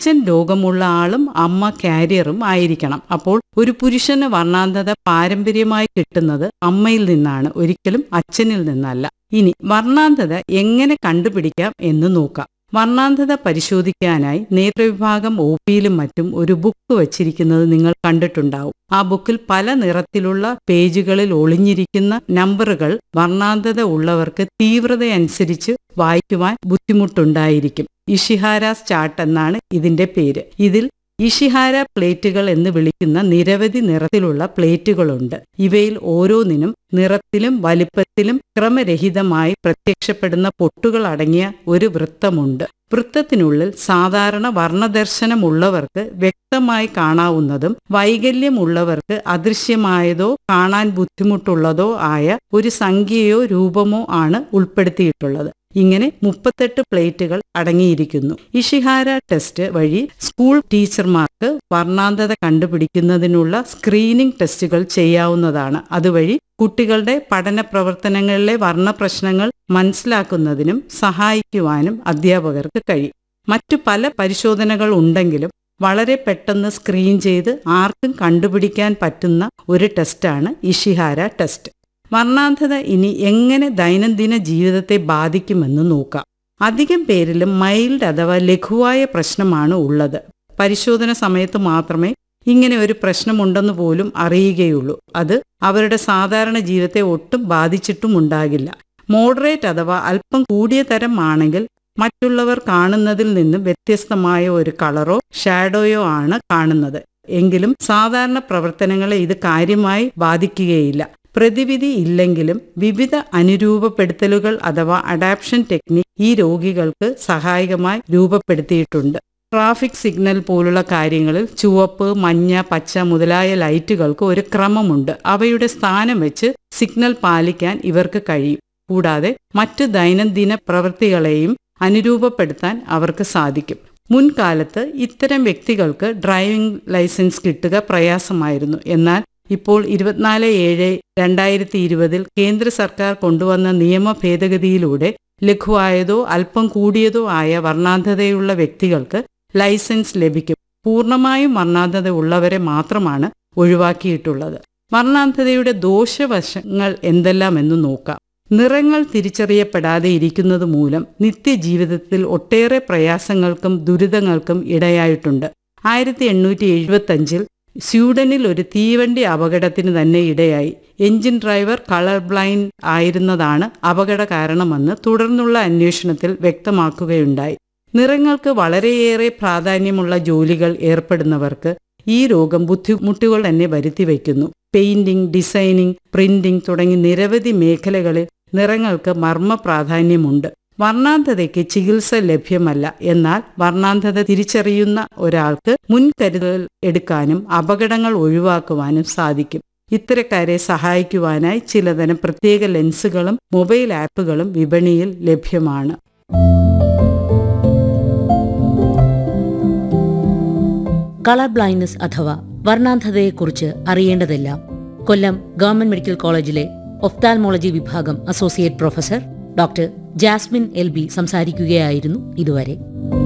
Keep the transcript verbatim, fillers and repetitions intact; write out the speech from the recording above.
അച്ഛൻ രോഗമുള്ള ആളും അമ്മ കാരിയറും ആയിരിക്കണം. അപ്പോൾ ഒരു പുരുഷന് വർണ്ണാന്ധത പാരമ്പര്യമായി കിട്ടുന്നത് അമ്മയിൽ നിന്നാണ്, ഒരിക്കലും അച്ഛനിൽ നിന്നല്ല. ഇനി വർണ്ണാന്ധത എങ്ങനെ കണ്ടുപിടിക്കാം എന്ന് നോക്കാം. വർണ്ണാന്ധത പരിശോധിക്കാനായി നേത്രവിഭാഗം ഒ പിയിലും മറ്റും ഒരു ബുക്ക് വച്ചിരിക്കുന്നത് നിങ്ങൾ കണ്ടിട്ടുണ്ടാവും. ആ ബുക്കിൽ പല നിറത്തിലുള്ള പേജുകളിൽ ഒളിഞ്ഞിരിക്കുന്ന നമ്പറുകൾ വർണ്ണാന്ധത ഉള്ളവർക്ക് തീവ്രതയനുസരിച്ച് വായിക്കുവാൻ ബുദ്ധിമുട്ടുണ്ടായിരിക്കും. ഇഷിഹാരാസ് ചാർട്ട് എന്നാണ് ഇതിന്റെ പേര്. ഇതിൽ ഇഷിഹാര പ്ലേറ്റുകൾ എന്ന് വിളിക്കുന്ന നിരവധി നിറത്തിലുള്ള പ്ലേറ്റുകളുണ്ട്. ഇവയിൽ ഓരോന്നിനും നിറത്തിലും വലിപ്പത്തിലും ക്രമരഹിതമായി പ്രത്യക്ഷപ്പെടുന്ന പൊട്ടുകൾ അടങ്ങിയ ഒരു വൃത്തമുണ്ട്. വൃത്തത്തിനുള്ളിൽ സാധാരണ വർണ്ണദർശനമുള്ളവർക്ക് വ്യക്തമായി കാണാവുന്നതും വൈകല്യമുള്ളവർക്ക് അദൃശ്യമായതോ കാണാൻ ബുദ്ധിമുട്ടുള്ളതോ ആയ ഒരു സംഖ്യയോ രൂപമോ ആണ് ഉൾപ്പെടുത്തിയിട്ടുള്ളത്. ഇങ്ങനെ മുപ്പത്തെട്ട് പ്ലേറ്റുകൾ അടങ്ങിയിരിക്കുന്നു. ഇഷിഹാര ടെസ്റ്റ് വഴി സ്കൂൾ ടീച്ചർമാർക്ക് വർണ്ണാന്ധത കണ്ടുപിടിക്കുന്നതിനുള്ള സ്ക്രീനിംഗ് ടെസ്റ്റുകൾ ചെയ്യാവുന്നതാണ്. അതുവഴി കുട്ടികളുടെ പഠന പ്രവർത്തനങ്ങളിലെ വർണ്ണ പ്രശ്നങ്ങൾ മനസ്സിലാക്കുന്നതിനും സഹായിക്കുവാനും അധ്യാപകർക്ക് കഴിയും. മറ്റു പല പരിശോധനകൾ ഉണ്ടെങ്കിലും വളരെ പെട്ടെന്ന് സ്ക്രീൻ ചെയ്ത് ആർക്കും കണ്ടുപിടിക്കാൻ പറ്റുന്ന ഒരു ടെസ്റ്റാണ് ഇഷിഹാര ടെസ്റ്റ്. വർണ്ണാന്ധത ഇനി എങ്ങനെ ദൈനംദിന ജീവിതത്തെ ബാധിക്കുമെന്ന് നോക്കാം. അധികം പേരിലും മൈൽഡ് അഥവാ ലഘുവായ പ്രശ്നമാണ് ഉള്ളത്. പരിശോധന സമയത്ത് മാത്രമേ ഇങ്ങനെ ഒരു പ്രശ്നമുണ്ടെന്ന് പോലും അറിയുകയുള്ളൂ. അത് അവരുടെ സാധാരണ ജീവിതത്തെ ഒട്ടും ബാധിച്ചിട്ടുമുണ്ടാകില്ല. മോഡറേറ്റ് അഥവാ അല്പം കൂടിയ തരം ആണെങ്കിൽ മറ്റുള്ളവർ കാണുന്നതിൽ നിന്നും വ്യത്യസ്തമായ ഒരു കളറോ ഷാഡോയോ ആണ് കാണുന്നത്. എങ്കിലും സാധാരണ പ്രവർത്തനങ്ങളെ ഇത് കാര്യമായി ബാധിക്കുകയില്ല. പ്രതിവിധി ഇല്ലെങ്കിലും വിവിധ അനുരൂപപ്പെടുത്തലുകൾ അഥവാ അഡാപ്ഷൻ ടെക്നിക് ഈ രോഗികൾക്ക് സഹായകമായി രൂപപ്പെടുത്തിയിട്ടുണ്ട്. ട്രാഫിക് സിഗ്നൽ പോലുള്ള കാര്യങ്ങളിൽ ചുവപ്പ്, മഞ്ഞ, പച്ച മുതലായ ലൈറ്റുകൾക്ക് ഒരു ക്രമമുണ്ട്. അവയുടെ സ്ഥാനം വെച്ച് സിഗ്നൽ പാലിക്കാൻ ഇവർക്ക് കഴിയും. കൂടാതെ മറ്റു ദൈനംദിന പ്രവൃത്തികളെയും അനുരൂപപ്പെടുത്താൻ അവർക്ക് സാധിക്കും. മുൻകാലത്ത് ഇത്തരം വ്യക്തികൾക്ക് ഡ്രൈവിംഗ് ലൈസൻസ് കിട്ടുക പ്രയാസമായിരുന്നു. എന്നാൽ ഇപ്പോൾ ഇരുപത്തിനാല് ഏഴ് രണ്ടായിരത്തി ഇരുപതിൽ കേന്ദ്ര സർക്കാർ കൊണ്ടുവന്ന നിയമ ഭേദഗതിയിലൂടെ ലഘുവായതോ അല്പം കൂടിയതോ ആയ വർണ്ണാന്ധതയുള്ള വ്യക്തികൾക്ക് ലൈസൻസ് ലഭിക്കും. പൂർണ്ണമായും വർണ്ണാന്ധത ഉള്ളവരെ മാത്രമാണ് ഒഴിവാക്കിയിട്ടുള്ളത്. വർണ്ണാന്ധതയുടെ ദോഷവശങ്ങൾ എന്തെല്ലാമെന്ന് നോക്കാം. നിറങ്ങൾ തിരിച്ചറിയപ്പെടാതെ ഇരിക്കുന്നത് മൂലം നിത്യജീവിതത്തിൽ ഒട്ടേറെ പ്രയാസങ്ങൾക്കും ദുരിതങ്ങൾക്കും ഇടയായിട്ടുണ്ട്. ആയിരത്തി എണ്ണൂറ്റി എഴുപത്തി അഞ്ചിൽ സ്വീഡനിൽ ഒരു തീവണ്ടി അപകടത്തിന് തന്നെ ഇടയായി. എഞ്ചിൻ ഡ്രൈവർ കളർ ബ്ലൈൻഡ് ആയിരുന്നതാണ് അപകട കാരണമെന്ന് തുടർന്നുള്ള അന്വേഷണത്തിൽ വ്യക്തമാക്കുകയുണ്ടായി. നിറങ്ങൾക്ക് വളരെയേറെ പ്രാധാന്യമുള്ള ജോലികൾ ഏർപ്പെടുന്നവർക്ക് ഈ രോഗം ബുദ്ധിമുട്ടുകൾ തന്നെ വരുത്തിവെക്കുന്നു. പെയിന്റിംഗ്, ഡിസൈനിങ്, പ്രിന്റിംഗ് തുടങ്ങി നിരവധി മേഖലകളിൽ നിറങ്ങൾക്ക് മർമ്മ പ്രാധാന്യമുണ്ട്. വർണ്ണാന്ധതയ്ക്ക് ചികിത്സ ലഭ്യമല്ല. എന്നാൽ വർണ്ണാന്ധത തിരിച്ചറിയുന്ന ഒരാൾക്ക് മുൻകരുതൽ എടുക്കാനും അപകടങ്ങൾ ഒഴിവാക്കുവാനും സാധിക്കും. ഇത്തരക്കാരെ സഹായിക്കുവാനായി ചിലതരം പ്രത്യേക ലെൻസുകളും മൊബൈൽ ആപ്പുകളും വിപണിയിൽ ലഭ്യമാണ്. കളർ ബ്ലൈൻഡ്നസ് അഥവാ വർണ്ണാന്ധതയെക്കുറിച്ച് അറിയേണ്ടതെല്ലാം കൊല്ലം ഗവൺമെന്റ് മെഡിക്കൽ കോളേജിലെ ഒഫ്താൽമോളജി വിഭാഗം associate professor doctor Jasmine L B സംസാരിക്കുകയായിരുന്നു ഇതുവരെ.